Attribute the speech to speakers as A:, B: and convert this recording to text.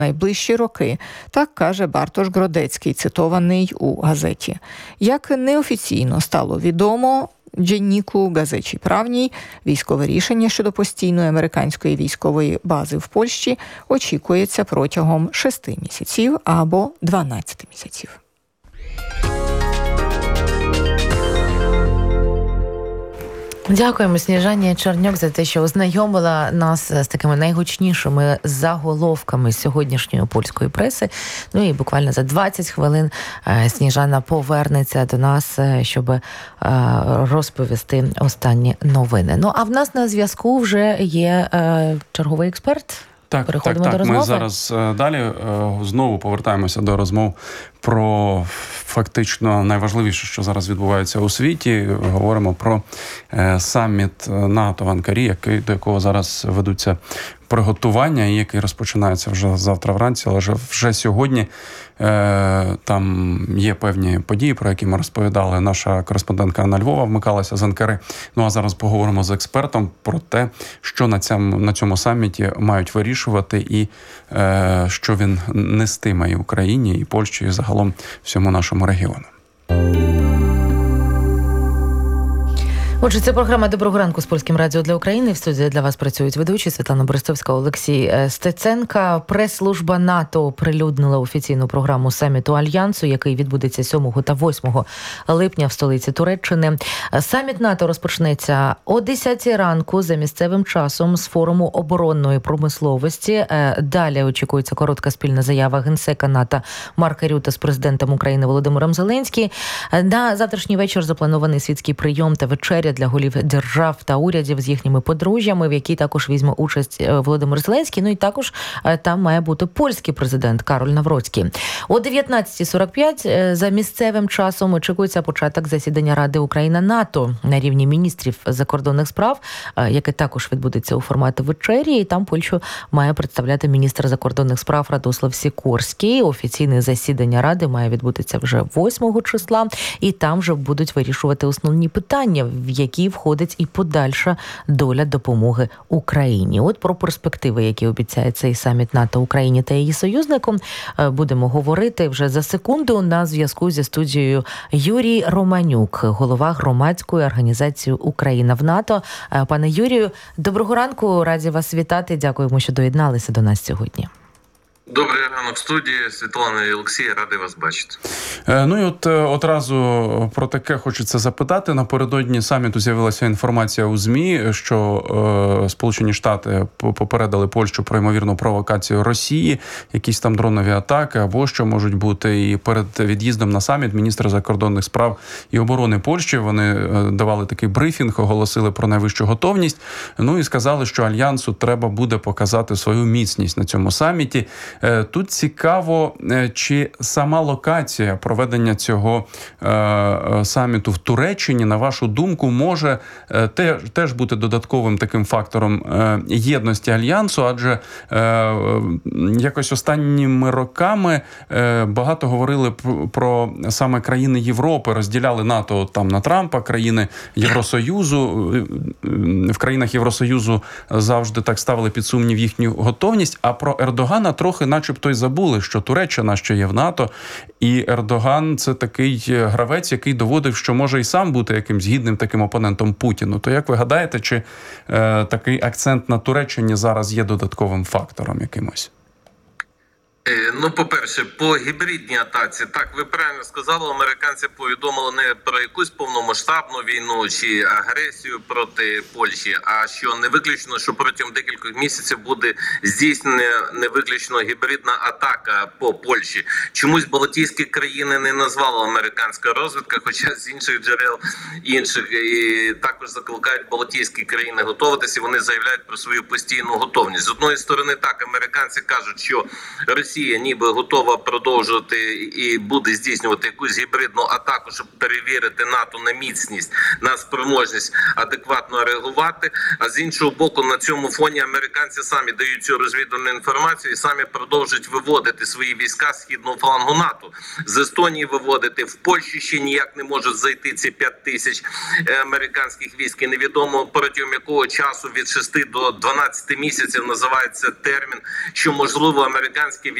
A: найближчі роки, так каже Бартош Гродецький, цитований у газеті. Як неофіційно стало відомо Dzienniku Газеті Правній, військове рішення щодо постійної американської військової бази в Польщі очікується протягом 6 місяців або 12 місяців.
B: Дякуємо Сніжані Черньок за те, що ознайомила нас з такими найгучнішими заголовками сьогоднішньої польської преси. Ну і буквально за 20 хвилин Сніжана повернеться до нас, щоб розповісти останні новини. Ну, а в нас на зв'язку вже є черговий експерт. Переходимо до розмови.
C: Ми зараз далі знову повертаємося до розмов про фактично найважливіше, що зараз відбувається у світі. Говоримо про саміт НАТО в Анкарі, до якого зараз ведуться приготування, і який розпочинається вже завтра вранці, але вже сьогодні там є певні події, про які ми розповідали. Наша кореспондентка Анна Львова вмикалася з Анкари. Ну а зараз поговоримо з експертом про те, що на цьому саміті мають вирішувати і що він нестиме і Україні, і Польщі, і загалом всьому нашому регіону.
B: Отже, це програма «Доброго ранку» з Польським радіо для України. В студії для вас працюють ведучі Світлана Берестовська, Олексій Стеценка. Прес-служба НАТО оприлюднила офіційну програму саміту Альянсу, який відбудеться 7 та 8 липня в столиці Туреччини. Саміт НАТО розпочнеться о 10 ранку за місцевим часом з форуму оборонної промисловості. Далі очікується коротка спільна заява генсека НАТО Марка Рюта з президентом України Володимиром Зеленським. На завтрашній вечір запланований світський прийом та вечеря для голів держав та урядів з їхніми подружжями, в якій також візьме участь Володимир Зеленський. Ну і також там має бути польський президент Кароль Навроцький. О 19:45 за місцевим часом очікується початок засідання Ради Україна-НАТО на рівні міністрів закордонних справ, яке також відбудеться у форматі вечері. І там Польщу має представляти міністр закордонних справ Радослав Сікорський. Офіційне засідання Ради має відбутися вже 8 числа. І там вже будуть вирішувати основні питання, в які входить і подальша доля допомоги Україні. От про перспективи, які обіцяє цей саміт НАТО Україні та її союзникам, будемо говорити вже за секунду. На зв'язку зі студією Юрій Романюк, голова громадської організації «Україна в НАТО». Пане Юрію, доброго ранку, раді вас вітати. Дякуємо, що доєдналися до нас сьогодні.
D: Добрий ранок в студії, Світлана і Олексій, радий вас бачити.
C: Ну і одразу про таке хочеться запитати. Напередодні саміту з'явилася інформація у ЗМІ, що Сполучені Штати попередили Польщу про ймовірну провокацію Росії, якісь там дронові атаки або що можуть бути. І перед від'їздом на саміт міністр закордонних справ і оборони Польщі, вони давали такий брифінг, оголосили про найвищу готовність, ну і сказали, що Альянсу треба буде показати свою міцність на цьому саміті. Тут цікаво, чи сама локація проведення цього саміту в Туреччині, на вашу думку, може теж бути додатковим таким фактором єдності Альянсу, адже якось останніми роками багато говорили про саме країни Європи, розділяли НАТО там на Трампа, країни Євросоюзу. В країнах Євросоюзу завжди так ставили під сумнів їхню готовність, а про Ердогана трохи начебто й забули, що Туреччина ще є в НАТО, і Ердоган – це такий гравець, який доводив, що може і сам бути якимсь гідним таким опонентом Путіну. То як ви гадаєте, чи такий акцент на Туреччині зараз є додатковим фактором якимось?
D: Ну, по-перше, по гібридній атаці, так, ви правильно сказали, американці повідомили не про якусь повномасштабну війну чи агресію проти Польщі, а що не виключно, що протягом декількох місяців буде здійснена не виключно гібридна атака по Польщі. Чомусь балтійські країни не назвала американська розвідка, хоча з інших джерел інших, і також закликають балтійські країни готуватися, і вони заявляють про свою постійну готовність. З одної сторони, так, американці кажуть, що Росія ніби готова продовжувати і буде здійснювати якусь гібридну атаку, щоб перевірити НАТО на міцність, на спроможність адекватно реагувати. А з іншого боку, на цьому фоні американці самі дають цю розвідувальну інформацію і самі продовжують виводити свої війська з східного флангу НАТО. З Естонії виводити, в Польщі ще ніяк не можуть зайти ці 5 тисяч американських військ. І невідомо протягом якого часу, від 6 до 12 місяців називається термін, що можливо американські